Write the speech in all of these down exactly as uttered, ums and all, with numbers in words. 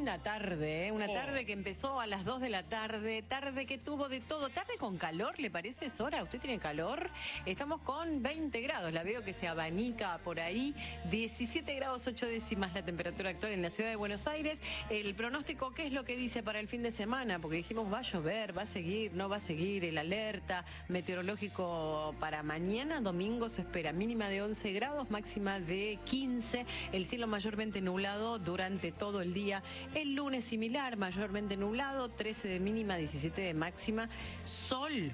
linda tarde, ¿eh? Una Oh. tarde que empezó a las dos de la tarde, tarde que tuvo de todo, tarde con calor, ¿le parece, Sora? ¿Usted tiene calor? Estamos con veinte grados, la veo que se abanica por ahí, diecisiete grados ocho décimas la temperatura actual en la ciudad de Buenos Aires. El pronóstico, ¿qué es lo que dice para el fin de semana? Porque dijimos, va a llover, va a seguir, no va a seguir, el alerta meteorológico para mañana, domingo, se espera mínima de once grados, máxima de quince, el cielo mayormente nublado durante todo el día. El lunes similar, mayormente nublado, trece de mínima, diecisiete de máxima. Sol.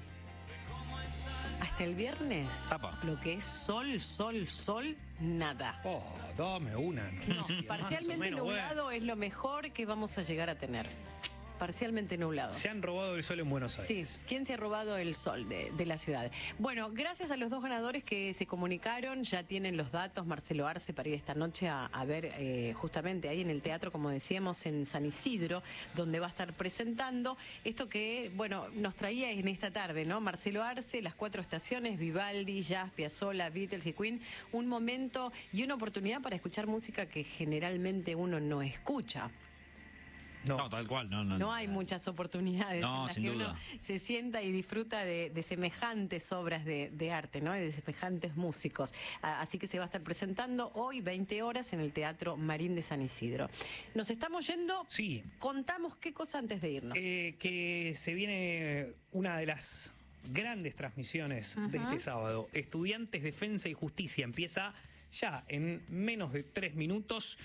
Hasta el viernes, Zapa. lo que es sol, sol, sol, nada. Oh, dame una No, noticia, parcialmente más o menos, nublado es lo mejor que vamos a llegar a tener. Parcialmente nublado. bueno. Se han robado el sol en Buenos Aires. Sí, ¿quién se ha robado el sol de, de la ciudad? Bueno, gracias a los dos ganadores que se comunicaron, ya tienen los datos, Marcelo Arce, para ir esta noche a, a ver eh, justamente ahí en el teatro, como decíamos, en San Isidro, donde va a estar presentando esto que, bueno, nos traía en esta tarde, ¿no? Marcelo Arce, las cuatro estaciones, Vivaldi, Jazz, Piazzolla, Beatles y Queen, un momento y una oportunidad para escuchar música que generalmente uno no escucha. No. No, tal cual, no, no. No hay muchas oportunidades No, en las sin que duda. uno se sienta y disfruta de, de semejantes obras de, de arte, ¿no? Y de semejantes músicos. Ah, Así que se va a estar presentando hoy, veinte horas, en el Teatro Marín de San Isidro. Nos estamos yendo. Sí. Contamos qué cosa antes de irnos. Eh, que se viene una de las grandes transmisiones de este sábado. Estudiantes, Defensa y Justicia. Empieza ya en menos de tres minutos.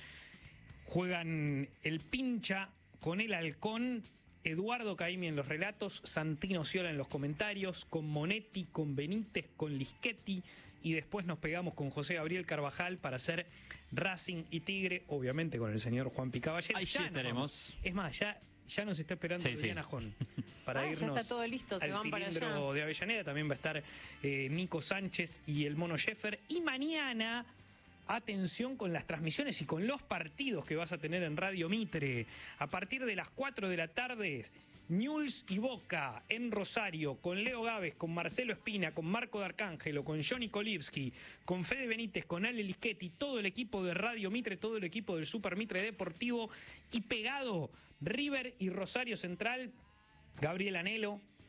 Juegan el Pincha con el Halcón, Eduardo Caimi en los relatos, Santino Ciola en los comentarios, con Monetti, con Benítez, con Lischetti, y después nos pegamos con José Gabriel Carvajal para hacer Racing y Tigre, obviamente con el señor Juan Picaballero. Ahí Ya sí nos estaremos. vamos. Es más, ya, ya nos está esperando Sí, sí. Adriana Jón para Ah, ya irnos está todo listo, se al van para cilindro allá. de Avellaneda. También va a estar eh, Nico Sánchez y el Mono Sheffer. Y mañana, atención con las transmisiones y con los partidos que vas a tener en Radio Mitre. A partir de las cuatro de la tarde, Newell's y Boca en Rosario, con Leo Gávez, con Marcelo Espina, con Marco D'Arcángelo, con Johnny Kolivsky, con Fede Benítez, con Ale Lischetti, todo el equipo de Radio Mitre, todo el equipo del Super Mitre Deportivo, y pegado River y Rosario Central, Gabriel Anhelo,